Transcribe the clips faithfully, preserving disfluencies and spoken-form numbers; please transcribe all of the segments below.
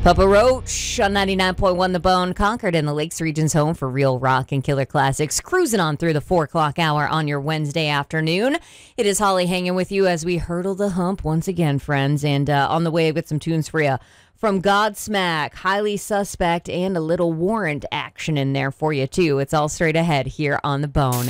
Papa Roach on ninety-nine point one The Bone, Concord in the Lakes region's home for real rock and killer classics. Cruising on through the four o'clock hour on your Wednesday afternoon. It is Holly hanging with you as we hurdle the hump once again, friends. And uh, on the way with some tunes for you from Godsmack, Highly Suspect, and a little Warrant action in there for you, too. It's all straight ahead here on The Bone.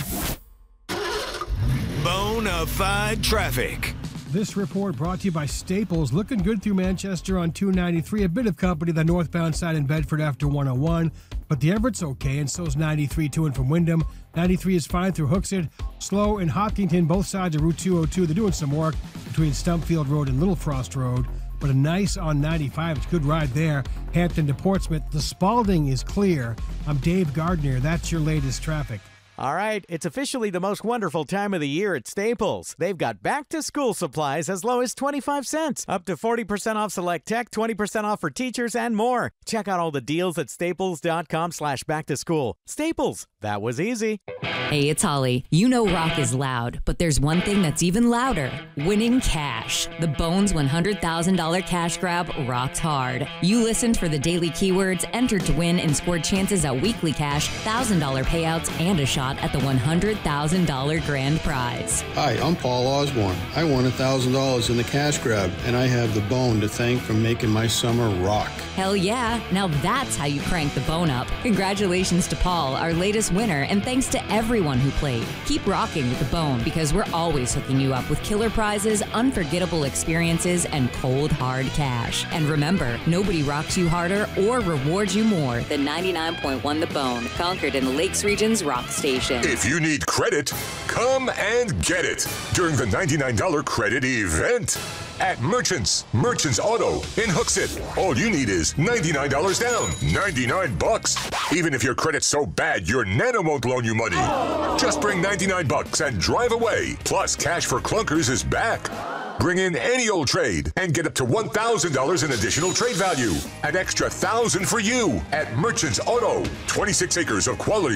Bonafide traffic. This report brought to you by Staples. Looking good through Manchester on two ninety-three. A bit of company the northbound side in Bedford after one oh one. But the Everett's okay, and so is ninety-three to and from Wyndham. ninety-three is fine through Hooksett. Slow in Hopkinton, both sides of Route two oh two. They're doing some work between Stumpfield Road and Little Frost Road. But a nice on ninety-five. It's a good ride there. Hampton to Portsmouth. The Spalding is clear. I'm Dave Gardner. That's your latest traffic. All right, it's officially the most wonderful time of the year at Staples. They've got back-to-school supplies as low as twenty-five cents, up to forty percent off select tech, twenty percent off for teachers, and more. Check out all the deals at staples.com slash back-to-school. Staples, that was easy. Hey, it's Holly. You know rock is loud, but there's one thing that's even louder. Winning cash. The Bones one hundred thousand dollars cash grab rocks hard. You listened for the daily keywords, entered to win, and scored chances at weekly cash, one thousand dollars payouts, and a shot at the one hundred thousand dollars grand prize. Hi, I'm Paul Osborne. I won one thousand dollars in the cash grab, and I have the Bone to thank for making my summer rock. Hell yeah. Now that's how you crank the Bone up. Congratulations to Paul, our latest winner, and thanks to everyone who played. Keep rocking with the Bone because we're always hooking you up with killer prizes, unforgettable experiences, and cold, hard cash. And remember, nobody rocks you harder or rewards you more than ninety-nine point one The Bone, Concord in the Lakes region's rock station. If you need credit, come and get it during the ninety-nine dollars credit event at Merchants. Merchants Auto in Hooksett. All you need is ninety-nine dollars down. ninety-nine bucks. Even if your credit's so bad, your Nana won't loan you money. Just bring ninety-nine bucks and drive away. Plus, Cash for Clunkers is back. Bring in any old trade and get up to one thousand dollars in additional trade value. An extra one thousand dollars for you at Merchants Auto. twenty-six acres of quality